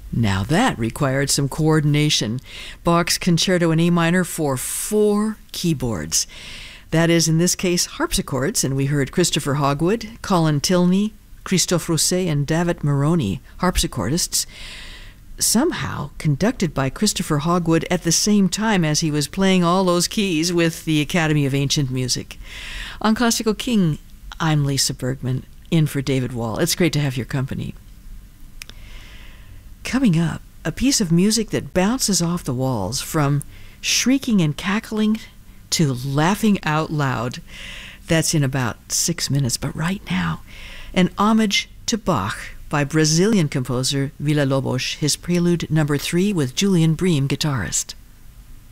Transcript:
Now that required some coordination. Bach's Concerto in A minor for 4 keyboards. That is, in this case, harpsichords, and we heard Christopher Hogwood, Colin Tilney, Christophe Rousset, and David Moroni, harpsichordists, somehow conducted by Christopher Hogwood at the same time as he was playing all those keys with the Academy of Ancient Music. On Classical King, I'm Lisa Bergman, in for David Wall. It's great to have your company. Coming up, a piece of music that bounces off the walls, from shrieking and cackling to laughing out loud. That's in about 6 minutes, but right now, an homage to Bach by Brazilian composer Villa-Lobos, his Prelude No. 3 with Julian Bream, guitarist.